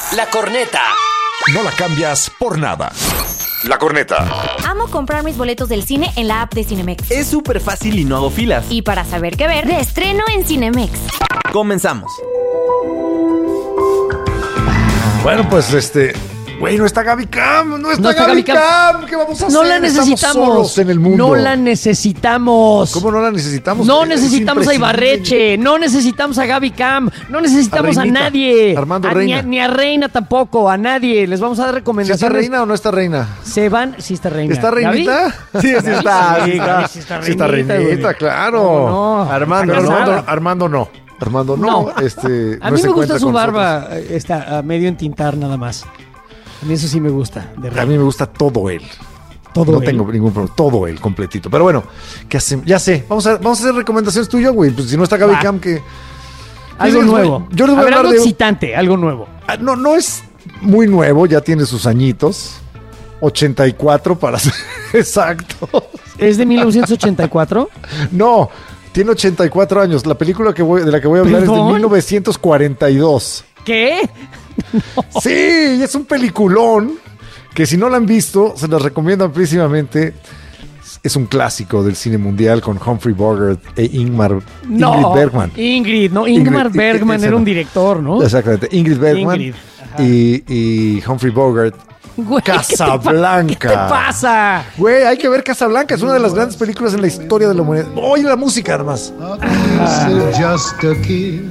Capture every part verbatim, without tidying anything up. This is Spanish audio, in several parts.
La corneta. No la cambias por nada. La corneta. Amo comprar mis boletos del cine en la app de Cinemex. Es súper fácil y no hago filas. Y para saber qué ver, de estreno en Cinemex. Comenzamos. Bueno, pues este... Güey, no está Gaby Cam, no está, no está Gaby, Gaby Cam. Cam. ¿Qué vamos a hacer? No la necesitamos. Estamos solos en el mundo. No la necesitamos. ¿Cómo no la necesitamos? No Es necesitamos a Ibarreche, no necesitamos a Gaby Cam, no necesitamos a, a nadie. Armando a, Reina. Ni a, ni a Reina tampoco, a nadie. Les vamos a dar recomendaciones. ¿Sí está Reina o no está Reina? Se van, sí está Reina. ¿Está Reinita? ¿Gaby? Sí, sí está. Sí, Sí Gaby, está, sí está sí está Reinita, Reinita, güey. claro. No, no. Armando, Está Armando, casada. Armando no. Armando no. No. Este, A no mí se me gusta cuenta su con barba, nosotros. está a medio entintar nada más. A mí eso sí me gusta. De A mí me gusta todo él. Todo no él. tengo ningún problema. Todo él, completito. Pero bueno, ¿qué hacemos? Ya sé. Vamos a, vamos a hacer recomendaciones tú y yo, güey. Pues si no está Gaby Va. Cam, que... Algo Yo les voy- nuevo. Yo les voy a, ver, hablar algo de... excitante, algo nuevo. Ah, No, no es muy nuevo, ya tiene sus añitos. ochenta y cuatro para ser exacto. ¿Es de mil novecientos ochenta y cuatro? No, tiene ochenta y cuatro años. La película que voy, de la que voy a hablar es ¿Perdón? de mil novecientos cuarenta y dos. ¿Qué? Sí, es un peliculón que si no la han visto, se las recomiendo amplísimamente. Es un clásico del cine mundial con Humphrey Bogart e Ingmar, No, Ingrid Bergman. Ingrid, no, Ingmar Ingrid, Bergman ese era no. un director, ¿no? Exactamente, Ingrid Bergman Ingrid, ajá. y, y Humphrey Bogart. Güey, ¿qué te pa- Casablanca. ¿Qué te pasa? Güey, hay que ver Casablanca, es una de las grandes películas en la historia de la humanidad. Oye la música, además. It's just a kiss,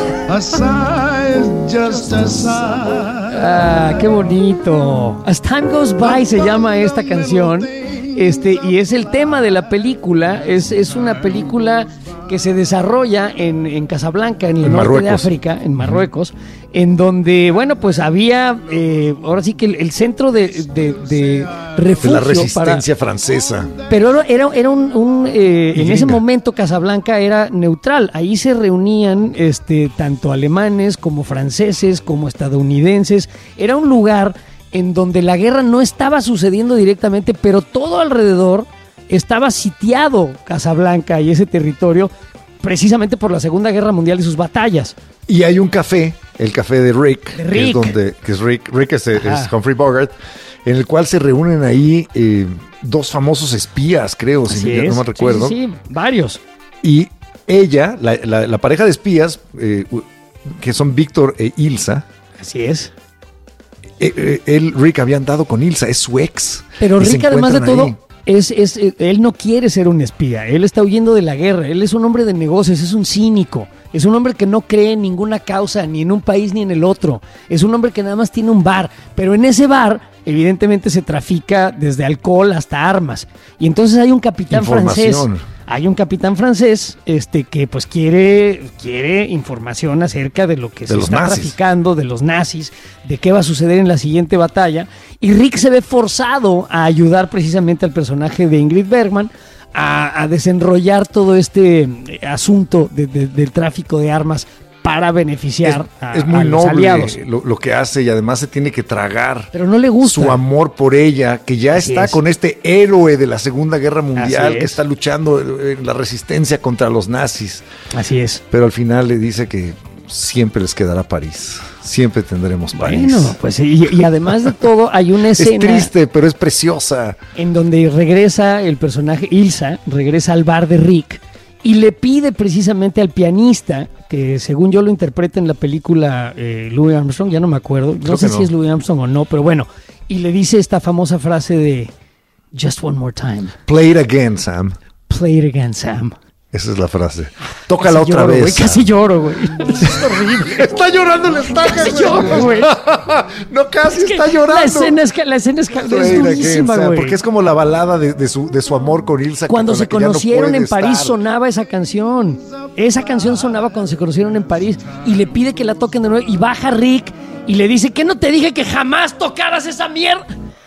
a sigh is just a sigh. Ah, qué bonito. As Time Goes By se llama esta canción. Este, y es el tema de la película. Es, es una película que se desarrolla en, en Casablanca, en el En norte de Marruecos. África, en Marruecos, en donde, bueno, pues había, eh, ahora sí que el, el centro de, de, de De refugio la resistencia para... francesa. Pero era, era un, un, eh, Y en ese gringa. momento Casablanca era neutral. Ahí se reunían este, tanto alemanes como franceses como estadounidenses. Era un lugar en donde la guerra no estaba sucediendo directamente, pero todo alrededor estaba sitiado Casablanca y ese territorio precisamente por la Segunda Guerra Mundial y sus batallas. Y hay un café, el café de Rick, De que es Rick. donde que es Rick, Rick es, es Ajá. Humphrey Bogart, en el cual se reúnen ahí eh, dos famosos espías, creo, si Así ya es. no me recuerdo. Sí, sí, sí, varios. Y ella, la, la- la pareja de espías, eh, u- que son Víctor e Ilsa, Así es. eh, eh, él, Rick, había andado con Ilsa, es su ex. Pero Y se Rick, además de encuentran todo, ahí. es, es, eh, él no quiere ser un espía. Él está huyendo de la guerra. Él es un hombre de negocios, es un cínico. Es un hombre que no cree en ninguna causa, ni en un país ni en el otro. Es un hombre que nada más tiene un bar. Pero en ese bar, evidentemente, se trafica desde alcohol hasta armas. Y entonces hay un capitán francés. Información. Hay un capitán francés este, que pues quiere, quiere información acerca de lo que De se los está nazis. traficando, de los nazis, de qué va a suceder en la siguiente batalla. Y Rick se ve forzado a ayudar precisamente al personaje de Ingrid Bergman a, a desenrollar todo este eh, asunto de- de- del tráfico de armas para beneficiar Es, a, es muy a los noble aliados. lo, lo que hace y además se tiene que tragar Pero no le gusta. su amor por ella, que ya Así está es. con este héroe de la Segunda Guerra Mundial, Así que es. está luchando en la resistencia contra los nazis. Así es. Pero al final le dice que siempre les quedará París. Siempre tendremos París. Bueno, pues y, y además de todo hay una es escena triste, pero es preciosa. en donde regresa el personaje Ilsa, regresa al bar de Rick y le pide precisamente al pianista, que según yo lo interpreta en la película eh, Louis Armstrong, ya no me acuerdo, no Creo sé que si no. es Louis Armstrong o no, pero bueno, y le dice esta famosa frase de Just one more time, Play it again, Sam. play it again, Sam. Esa es la frase. Tócala Casi otra lloro, vez. güey, Sam. casi lloro, güey. Es horrible. Está llorando el estaca, Casi lloro, güey. No, casi Es que está llorando. La escena es, que- la escena es, que- Play es it again, durísima, Sam, güey. porque es como la balada de, de su, de su amor con Ilsa. que- Cuando con la se que ya no conocieron puede en París estar. sonaba esa canción. Esa canción sonaba cuando se conocieron en París y le pide que la toquen de nuevo y baja Rick y le dice que no te dije que jamás tocaras esa mierda.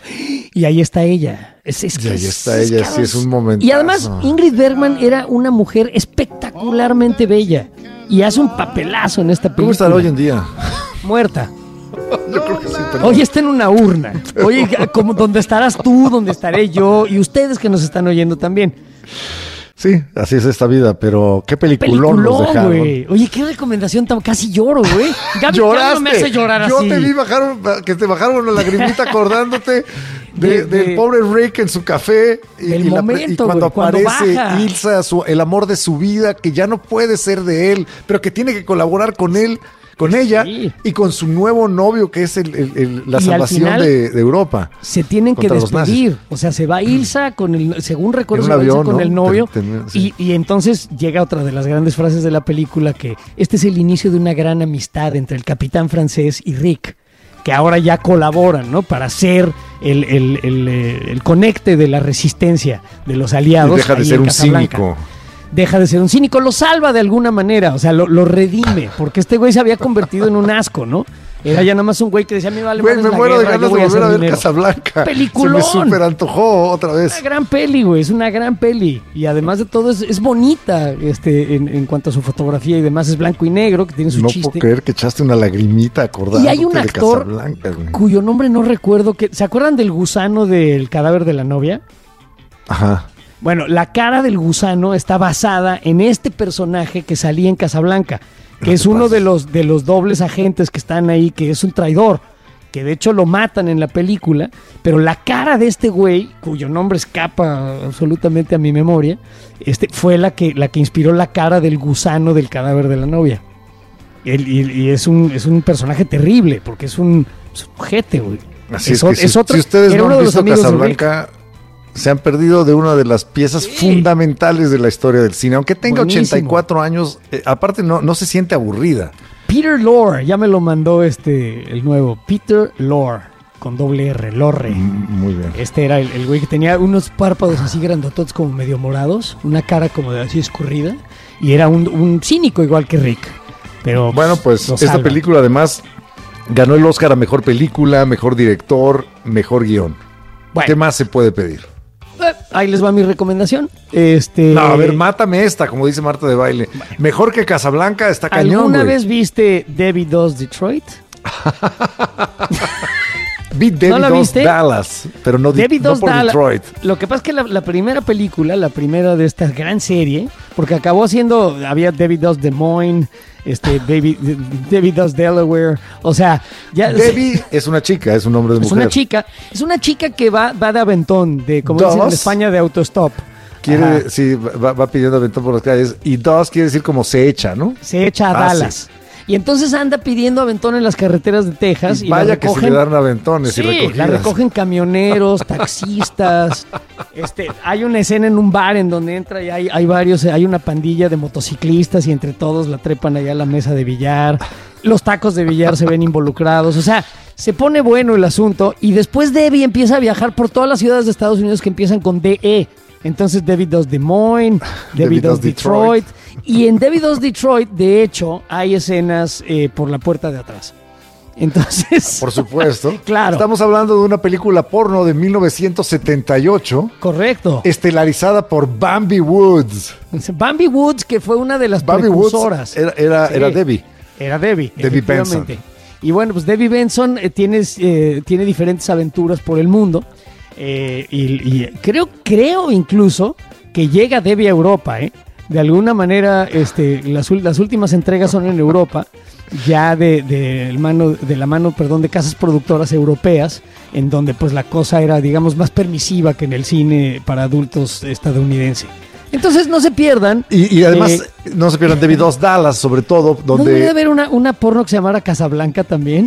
Y ahí está ella. Es, es que Y ahí es- está es ella, que sí, es un momentazo. Y además Ingrid Bergman era una mujer espectacularmente bella y hace un papelazo en esta película. ¿Cómo estará hoy en día? Muerta. Yo creo que sí, pero... Hoy está en una urna. Oye, como donde estarás tú, donde estaré yo y ustedes que nos están oyendo también. Sí, así es esta vida, pero qué peliculón, nos dejaron. Güey. Oye, qué recomendación tan... Casi lloro, güey. Gaby, Lloraste. Gaby no me hace llorar Yo así. te vi bajar, que te bajaron una lagrimita acordándote de, De- del de- pobre Rick en su café. Y, Del y la- momento, y cuando güey, cuando aparece baja. Ilsa, su, el amor de su vida, que ya no puede ser de él, pero que tiene que colaborar con él, con ella Sí. y con su nuevo novio, que es el, el- el- la Y al salvación final- de, de Europa. Se tienen que Contra los despedir. O sea, se va Ilsa con el, según recuerdo, En se un va Ilsa avión, con ¿no? el novio. Ten- ten- sí. y, y entonces llega otra de las grandes frases de la película, que este es el inicio de una gran amistad entre el capitán francés y Rick, que ahora ya colaboran, ¿no? Para ser el, el, el, eh, el conecte de la resistencia de los aliados. Y deja de ahí ser en un Casablanca. cínico. Deja de ser un cínico, lo salva de alguna manera, o sea, lo, lo redime, porque este güey se había convertido en un asco, ¿no? Era ya nada más un güey que decía, me vale Güey, madres me la muero de guerra, ganas yo de voy a volver a hacer ver dinero". Casablanca. ¡Peliculón! Se me super antojó otra vez. Una gran peli, güey, es una gran peli. Y además de todo es, es bonita este, en, en cuanto a su fotografía y demás. Es blanco y negro, que tiene su No chiste. puedo creer que echaste una lagrimita acordándote Y hay un de actor Casablanca, güey. cuyo nombre no recuerdo. Que, ¿se acuerdan del gusano del cadáver de la novia? Ajá. Bueno, la cara del gusano está basada en este personaje que salía en Casablanca, que No es te uno pases. de los, de los dobles agentes que están ahí, que es un traidor, que de hecho lo matan en la película, pero la cara de este güey, cuyo nombre escapa absolutamente a mi memoria, este, fue la que, la que inspiró la cara del gusano del cadáver de la novia. Él- y, y es un, es un personaje terrible, porque es un, es un ojete, güey. Así es, o- que si, otro- si ustedes era no uno han de los visto amigos de Rick. Casablanca, se han perdido de una de las piezas fundamentales de la historia del cine. Aunque tenga Buenísimo. ochenta y cuatro años, eh, aparte no, no se siente aburrida. Peter Lorre, ya me lo mandó este, el nuevo. Peter Lorre, con doble R, Lorre. Mm, Muy bien. Este era el, el güey que tenía unos párpados así grandototes como medio morados, una cara como de así escurrida, y era un, un cínico igual que Rick. Pero Bueno, pues lo esta salva. película además ganó el Oscar a Mejor Película, Mejor Director, Mejor Guión. Bueno, ¿Qué más se puede pedir? eh, ahí les va mi recomendación. Este, No, a ver, mátame esta, como dice Marta de Baile. Mejor que Casablanca, está cañón, ¿alguna güey. vez viste Debbie Does Detroit? Vi Debbie ¿No la Does viste? Dallas, pero no, di- Debbie no Does por Dallas. Detroit. Lo que pasa es que la, la primera película, la primera de esta gran serie, porque acabó siendo, había Debbie Does Des Moines, este, Baby, Debbie Does Delaware, o sea, ya Debbie es una chica, es un nombre de es mujer. una chica, es una chica que va, va de aventón, de como dicen en Does. España, de autostop. Quiere, Ajá. sí, va, va pidiendo aventón por las calles. Y dos quiere decir como se echa, ¿no? Se echa a Ah, Dallas. Y entonces anda pidiendo aventón en las carreteras de Texas y, Y vaya la que se recogen. le dan aventones Sí, y recogidas. la recogen camioneros, taxistas. este, hay una escena en un bar en donde entra y hay, hay varios, hay una pandilla de motociclistas y entre todos la trepan allá a la mesa de billar. Los tacos de billar se ven involucrados. O sea, se pone bueno el asunto y después Debbie empieza a viajar por todas las ciudades de Estados Unidos que empiezan con D E. Entonces Debbie Does Des Moines, Debbie Debbie Does Does Detroit. Y en Debbie Does Detroit, de hecho, hay escenas eh, por la puerta de atrás. Entonces, Por supuesto. Claro. Estamos hablando de una película porno de mil novecientos setenta y ocho, correcto. estelarizada por Bambi Woods. Bambi Woods, que fue una de las Bambi Woods precursoras. era, era, Sí. era Debbie. Era Debbie. Debbie efectivamente. Y bueno, pues Debbie Benson eh, tiene, eh, tiene diferentes aventuras por el mundo. eh, y, y creo, creo incluso que llega Debbie a Europa, ¿eh? De alguna manera, este, las, ul- las últimas entregas son en Europa, ya de, de, el mano, de la mano, perdón, de casas productoras europeas, en donde pues la cosa era, digamos, más permisiva que en el cine para adultos estadounidense. Entonces no se pierdan. Y, y además, Eh, no se pierdan Debbie Does Dallas, sobre todo, ¿No debería donde... haber una, una porno que se llamara Casablanca también?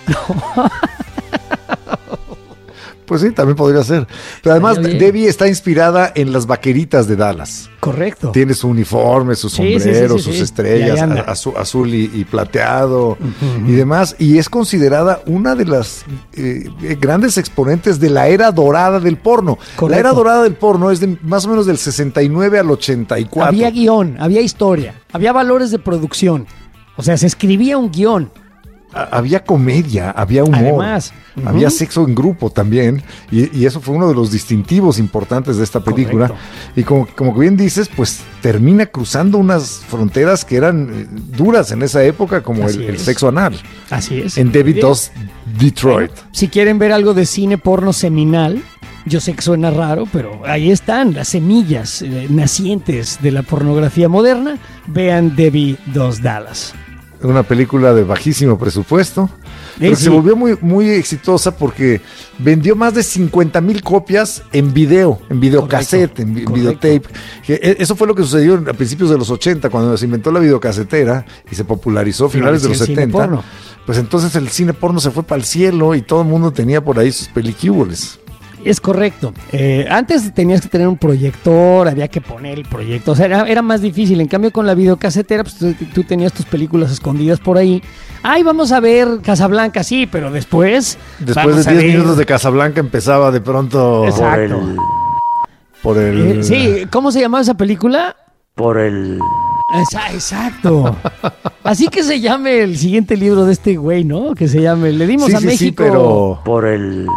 Pues sí, también podría ser. Pero además, Estaría bien. Debbie está inspirada en las vaqueritas de Dallas. Correcto. Tiene su uniforme, su Sí, sí, sí, sombrero, sí, sus sí. Y estrellas, ahí anda. a- azu- azul y, y plateado y demás. Y es considerada una de las eh, eh, grandes exponentes de la era dorada del porno. Correcto. La era dorada del porno es de más o menos del sesenta y nueve al ochenta y cuatro. Había guión, había historia, había valores de producción. O sea, se escribía un guión. A- Había comedia, había humor. Además, ujú. Había sexo en grupo también. Y, y eso fue uno de los distintivos importantes de esta película. Correcto. Y como, como bien dices, pues termina cruzando unas fronteras que eran eh, duras en esa época, como el, Así el es. sexo anal. Así es. En Debbie Bien. Does Detroit. Si quieren ver algo de cine porno seminal, Yo sé que suena raro, pero ahí están las semillas eh, nacientes de la pornografía moderna. Vean Debbie Does Dallas. Una película de bajísimo presupuesto, Eh, pero sí. se volvió muy, muy exitosa porque vendió más de cincuenta mil copias en video, en videocassette, en, vi- en correcto. videotape. Que e- eso fue lo que sucedió a principios de los ochenta, cuando se inventó la videocasetera y se popularizó a finales de los Floreció el cine setenta. porno. Pues entonces el cine porno se fue para el cielo y todo el mundo tenía por ahí sus peliquíboles. Es correcto. Eh, antes tenías que tener un proyector, había que poner el proyector, o sea, era, era más difícil. En cambio, con la videocasetera, pues tú, tú tenías tus películas escondidas por ahí. Ay, vamos a ver Casablanca, sí, pero después. Después vamos de a diez ver- minutos de Casablanca empezaba de pronto Exacto. por el... Eh, sí, ¿cómo se llamaba esa película? Por el... Esa- Exacto. Así que se llame el siguiente libro de este güey, ¿no? Que se llame Le dimos Sí, a sí, sí, México. pero... Por el...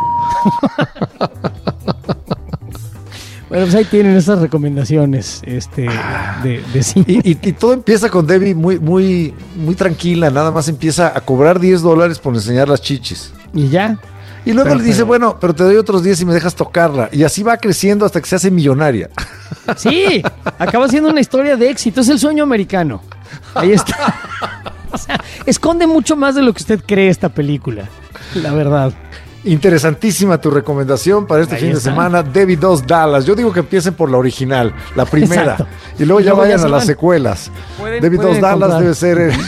Bueno, pues ahí tienen esas recomendaciones este, de, de cine. Y, y- y todo empieza con Debbie muy, muy, muy tranquila, nada más empieza a cobrar diez dólares por enseñar las chichis. Y ya. Y luego Pero- le dice, pero- bueno, pero te doy otros diez si me dejas tocarla. Y así va creciendo hasta que se hace millonaria. Sí, acaba siendo una historia de éxito. Es el sueño americano. Ahí está. O sea, esconde mucho más de lo que usted cree esta película. La verdad. Interesantísima tu recomendación para este Ahí fin de está. semana, Debbie Does Dallas. Yo digo que empiecen por la original, la primera. Exacto. Y luego Y ya luego ya vayan se a las van. secuelas. Pueden- Debbie pueden Does Dallas encontrar. debe ser el,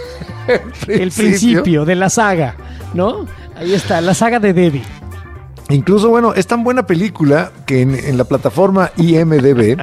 el El principio de la saga, ¿no? Ahí está, la saga de Debbie. Incluso, bueno, es tan buena película que en, en la plataforma I M D B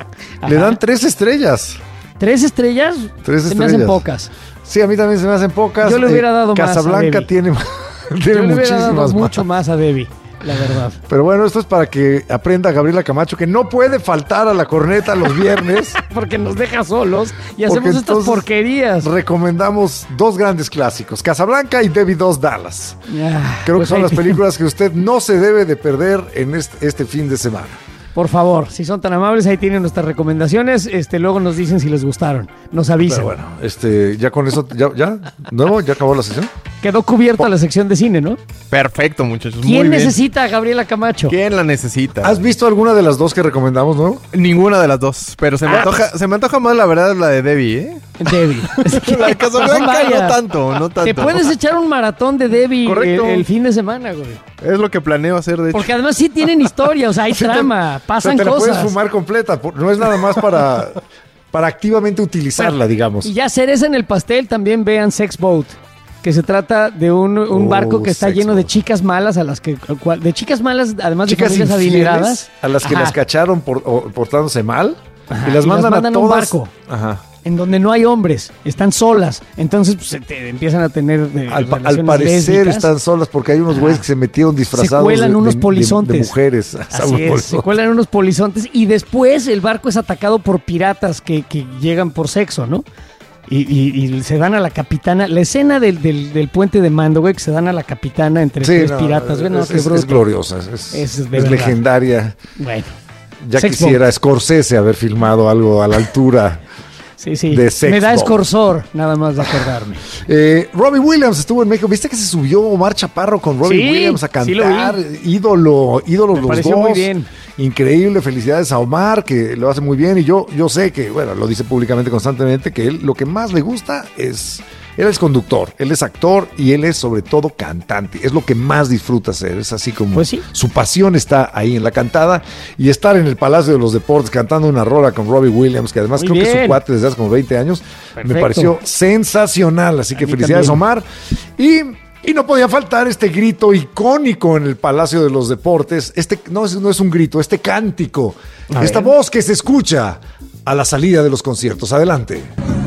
le dan tres estrellas. ¿Tres estrellas? Tres Se me hacen estrellas. pocas. Sí, a mí también se me hacen pocas. Yo le hubiera dado más a Casablanca Debbie. tiene, tiene Yo le hubiera muchísimas dado más. mucho más a Debbie, la verdad. Pero bueno, esto es para que aprenda Gabriela Camacho que no puede faltar a la corneta los viernes. Porque nos deja solos y Porque hacemos estas entonces porquerías. Recomendamos dos grandes clásicos, Casablanca y Debbie Does Dallas. Ah, Creo pues que son ahí las tienen. películas que usted no se debe de perder en este, este fin de semana. Por favor, si son tan amables, ahí tienen nuestras recomendaciones. Este, luego nos dicen si les gustaron. Nos avisan. Pero bueno, este, ya con eso, ya, ya, ¿nuevo? ¿Ya acabó la sesión? Quedó cubierta la sección de cine, ¿no? Perfecto, muchachos. Muy ¿Quién bien. necesita a Gabriela Camacho? ¿Quién la necesita? ¿Has visto alguna de las dos que recomendamos, no? Ninguna de las dos. Pero se me, Ah, antoja, se me antoja más la verdad la de Debbie, ¿eh? Debbie. La de Casablanca Vaya. no tanto, no tanto. Te puedes echar un maratón de Debbie el, Correcto. el fin de semana, güey. Es lo que planeo hacer, de hecho. Porque además sí tienen historia, o sea, hay Sí, te- trama, pasan o sea, te la cosas. puedes fumar completa, por- no es nada más para, para activamente utilizarla, digamos. Y ya cereza en el pastel, también vean Sex Boat, que se trata de un, un Oh, barco que está Sex lleno de Boat. chicas malas, a las que cual- de chicas malas, además Chicas de familias infieles adineradas, a las que Ajá. las cacharon por, o- portándose mal Ajá, y las y las mandan, mandan a a un todas. barco. Ajá. en donde no hay hombres, están solas. Entonces pues, se te empiezan a tener eh, Al, pa- al relaciones parecer lésbicas. están solas porque hay unos güeyes que se metieron disfrazados cuelan de, unos de- de- polizontes. de mujeres. Así es, se cuelan unos polizontes y después el barco es atacado por piratas que, que llegan por sexo, ¿no? Y, y- y se dan a la capitana. La escena del, del, del puente de Mando, güey, que se dan a la capitana entre Sí, tres no, piratas. güey, no, es, qué es- bruto. es gloriosa, es, es- Es de es verdad. legendaria. Bueno, Ya Sex quisiera Scorsese haber filmado algo a la altura. sí, sí. De Sex Me da Bomb. escorsor, nada más de acordarme. Eh, Robbie Williams estuvo en México. ¿Viste que se subió Omar Chaparro con Robbie Sí, Williams a sí lo cantar? ídolo, ídolo Me los pareció dos. muy bien. Increíble, felicidades a Omar, que lo hace muy bien. Y yo, yo sé que, bueno, lo dice públicamente constantemente, que él lo que más le gusta es... Él es conductor, él es actor y él es sobre todo cantante. Es lo que más disfruta hacer. Es así como Pues sí. su pasión está ahí en la cantada. Y estar en el Palacio de los Deportes cantando una rola con Robbie Williams, que además Muy creo que es bien. su cuate desde hace como veinte años, me Perfecto. pareció sensacional. Así que A mí felicidades, también. Omar. Y, y no podía faltar este grito icónico en el Palacio de los Deportes. Este no es, no es un grito, este cántico. A Esta ver. voz que se escucha a la salida de los conciertos. Adelante.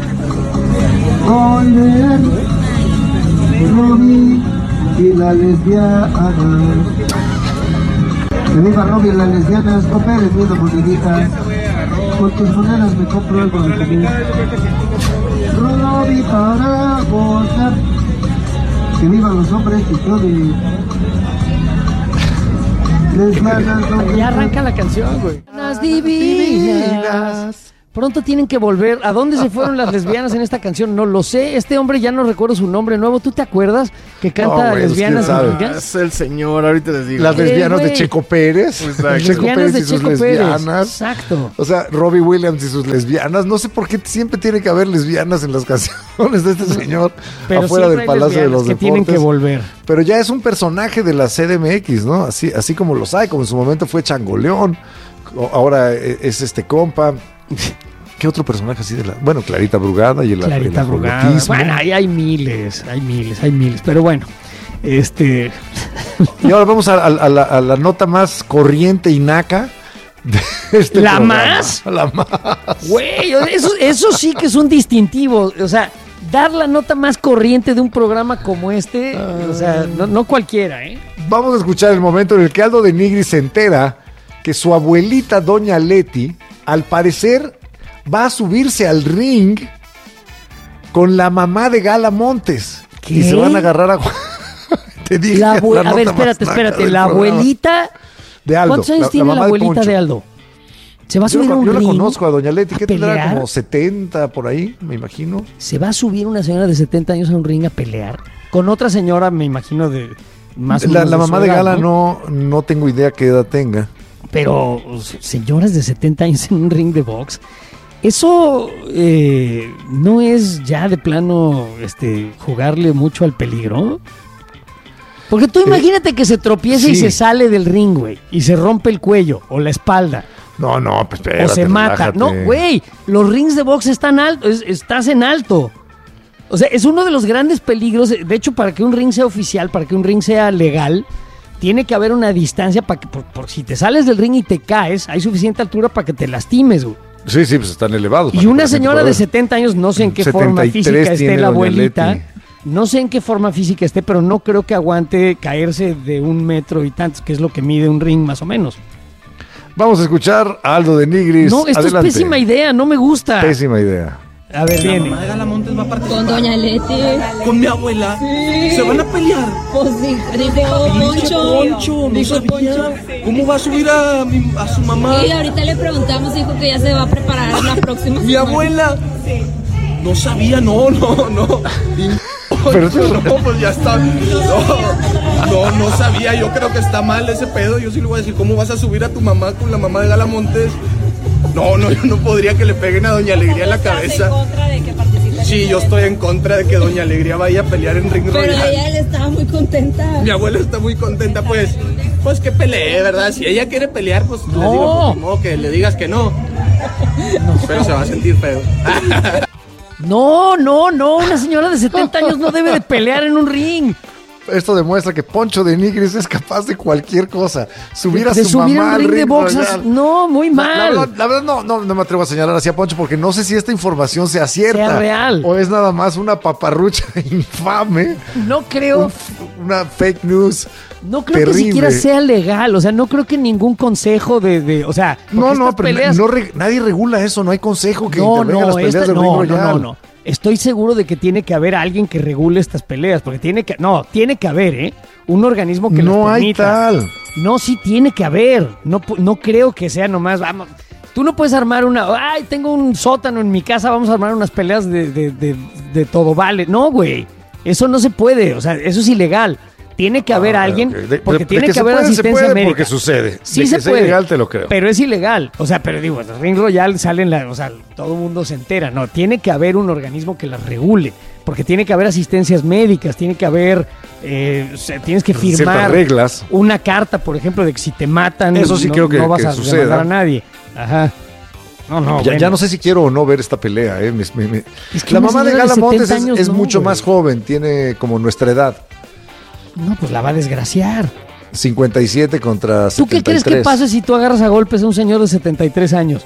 Oliver, Robbie y la lesbiana. Que viva Robbie y las lesbianas, cooperes viendo moneditas. Con tus monedas me compro algo de comida. Robbie para gozar. Que vivan los hombres y Robbie. Lesbianas, no Ya arranca la canción, güey. Las divinas Pronto tienen que volver. ¿A dónde se fueron las lesbianas en esta canción? No lo sé. Este hombre ya no recuerdo su nombre nuevo. ¿Tú te acuerdas que canta No, güey, lesbianas? ¿quién sabe? en ringas? Es el señor, ahorita les digo. Las ¿Qué, lesbianas de güey? Checo Pérez. Exacto. Checo Lesbianas Pérez de y sus Checo Pérez. lesbianas. Exacto. O sea, Robbie Williams y sus lesbianas. No sé por qué siempre tiene que haber lesbianas en las canciones de este señor Pero afuera del siempre hay Palacio de lesbianas los que Deportes. tienen que volver. Pero ya es un personaje de la C D M X, ¿no? Así, así como los hay, como en su momento fue Changoleón, o- ahora es este compa. ¿Qué otro personaje así de la...? Bueno, Clarita Brugada y el Clarita el Brugada. ajolotismo. Bueno, ahí hay miles, hay miles, hay miles. Pero bueno, este... Y ahora vamos a, a- a la, a la nota más corriente y naca de este ¿La programa. más? La más. Güey, eso, eso sí que es un distintivo. O sea, dar la nota más corriente de un programa como este, o sea, no, no cualquiera, ¿eh? Vamos a escuchar el momento en el que Aldo de Nigris se entera que su abuelita, doña Leti, al parecer va a subirse al ring con la mamá de Gala Montes. ¿Qué? Y se van a agarrar a... Te dije, La abue- la a ver, nota más espérate, naca espérate. del La programa. abuelita... De Aldo. ¿Cuántos años la- la tiene la, mamá de abuelita Poncho. de Aldo? Se va a Yo, subir a la- un yo la ring. conozco a doña Leti, que a tendrá pelear. como setenta por ahí, me imagino. Se va a subir una señora de setenta años a un ring a pelear. Con otra señora, me imagino, de más o La, menos la de su mamá de edad, Gala no, no tengo idea qué edad tenga. Pero señoras de setenta años en un ring de box, eso eh, no es ya de plano este, jugarle mucho al peligro. Porque tú imagínate que se tropieza y sí. se sale del ring, güey, y se rompe el cuello o la espalda. No, no, pues espérate, o se mata. relájate. No, güey, los rings de box están altos, estás en alto. O sea, es uno de los grandes peligros. De hecho, para que un ring sea oficial, para que un ring sea legal, tiene que haber una distancia para que, por, por si te sales del ring y te caes, hay suficiente altura para que te lastimes, güey. Sí, sí, pues están elevados. Y para que una la gente señora pueda de ver. setenta años, no sé en qué setenta y forma tres física esté tiene la doña abuelita. Leti. No sé en qué forma física esté, pero no creo que aguante caerse de un metro y tantos, que es lo que mide un ring más o menos. Vamos a escuchar a Aldo de Nigris. No, esto Adelante. es pésima idea, no me gusta. Pésima idea. A ver, viene. mamá de Gala Montes va a participar. Con doña Leti. Con mi abuela. Se van a pelear. Pues sí, dijo Pinche Poncho. Poncho, no Dijo sabía. Poncho. ¿Cómo va a subir a, mi- a su mamá? Y ahorita le preguntamos, dijo que ya se va a preparar la próxima Mi semana. abuela. No sabía, no, no, no. Pero tú- no, pues ya está. No, no, no sabía. Yo creo que está mal ese pedo. Yo sí le voy a decir, ¿cómo vas a subir a tu mamá con la mamá de Gala Montes? No, no, yo no podría que le peguen a Doña Alegría en la cabeza. contra de que participe. Sí, yo estoy en contra de que Doña Alegría vaya a pelear en Ring Pero Royal. ella estaba muy contenta. Mi abuela está muy contenta, pues. Pues que pelee, ¿verdad? Si ella quiere pelear, pues le No. digo, pues, ni modo que le digas que no. Pero se va a sentir feo. No, no, no, una señora de setenta años no debe de pelear en un ring. Esto demuestra que Poncho de Nigris es capaz de cualquier cosa. Subir a de su subir mamá un al ring de ring boxas, royal. no, muy La- mal. La, verdad, la verdad no, no, no me atrevo a señalar así a Poncho porque no sé si esta información sea cierta. Sea real. O es nada más una paparrucha infame. No creo, un- una fake news. no creo que terrible. siquiera sea legal. O sea, no creo que ningún consejo de, de o sea, porque No, no, estas pero peleas- no re- nadie regula eso. No hay consejo que no, intervenga no, las peleas esta- del Ring no, no, Royal. no, no. Estoy seguro de que tiene que haber alguien que regule estas peleas, porque tiene que, no, tiene que haber, ¿eh? Un organismo que No las hay permita. tal. No, sí tiene que haber. No, pu- no creo que sea nomás, vamos. Tú no puedes armar una, ay, tengo un sótano en mi casa, vamos a armar unas peleas de, de, de, de todo vale. No, güey. Eso no se puede, o sea, eso es ilegal. Tiene que haber Ah, alguien, ok. De- porque de- tiene de que, se haber puede, se asistencia puede médica. porque sucede. Sí De se que sea puede. ilegal, te lo creo. Pero es ilegal. O sea, pero digo, el Ring Royal salen la, o sea, todo el mundo se entera. No, tiene que haber un organismo que las regule. Porque tiene que haber asistencias médicas, tiene que haber, eh, o sea, tienes que Ciertas firmar reglas. una carta, por ejemplo, de que si te matan, Eso sí no, creo que- no vas que a suceda. demandar a nadie. Ajá. No, no, ya, bueno. ya no sé si quiero o no ver esta pelea. ¿eh? Me- me- me- Es que La una mamá de señora de Gala Montes setenta es, años es no, mucho güey. más joven, tiene como nuestra edad. No, pues la va a desgraciar. cincuenta y siete contra ¿Tú qué setenta y tres. crees que pase si tú agarras a golpes a un señor de setenta y tres años?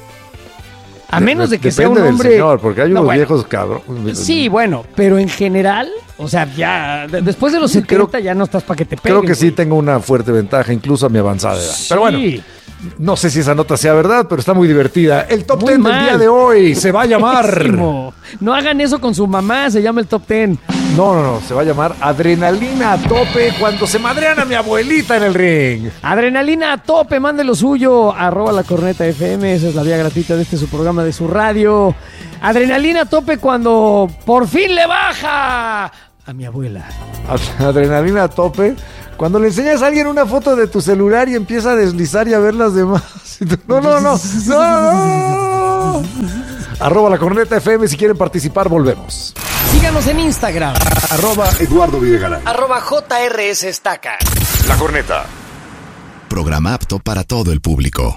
A De- menos de que depende sea un del hombre... señor, porque hay No, unos bueno. viejos cabrón. Sí, bueno, pero en general, o sea, ya de- después de los Creo- setenta ya no estás para que te peguen. Creo que sí güey. tengo una fuerte ventaja, incluso a mi avanzada edad. Pero bueno, Sí. no sé si esa nota sea verdad, pero está muy divertida. El top Muy ten mal. del día de hoy se va a llamar... Pésimo. No hagan eso con su mamá, se llama el top ten. No, no, no, se va a llamar Adrenalina a Tope cuando se madrean a mi abuelita en el ring. Adrenalina a tope, mande lo suyo, arroba la corneta F M, esa es la vía gratuita de este su programa, de su radio. Adrenalina a tope cuando por fin le baja a mi abuela. Adrenalina a tope cuando le enseñas a alguien una foto de tu celular y empieza a deslizar y a ver las demás. No, no, no, no, no. Arroba la corneta F M, si quieren participar, volvemos. Síganos en Instagram. Arroba Eduardo Videgaray. Arroba J R S Estaca. La Corneta. Programa apto para todo el público.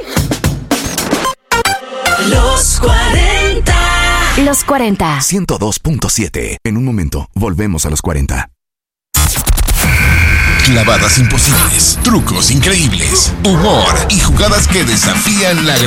Los cuarenta. Los cuarenta. ciento dos punto siete. En un momento, volvemos a los cuarenta. Clavadas imposibles, trucos increíbles, humor y jugadas que desafían la